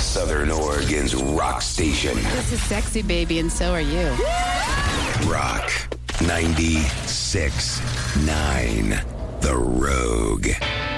Southern Oregon's rock station. This is sexy, baby, and so are you. Rock 96.9. The Rogue.